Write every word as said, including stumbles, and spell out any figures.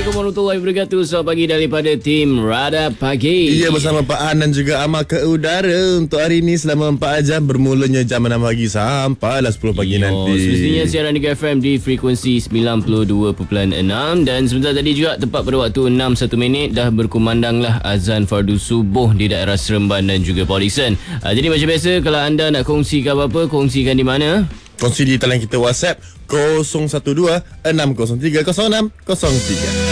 Assalamualaikum warahmatullahi wabarakatuh. Selamat pagi daripada tim Radar Pagi. Iya, bersama Pak An dan juga Amal ke udara untuk hari ini selama empat jam, bermulanya jam enam pagi sampailah sepuluh pagi Yo, nanti. semestinya siaran Negeri F M di frekuensi sembilan puluh dua perpuluhan enam. Dan sebentar tadi juga tepat pada waktu enam satu minit dah berkumandanglah azan fardu subuh di daerah Seremban dan juga Port Dickson. Uh, jadi macam biasa, kalau anda nak kongsikan apa-apa, kongsikan di mana? Kongsi di talian kita WhatsApp kosong satu dua enam kosong tiga kosong enam kosong tiga.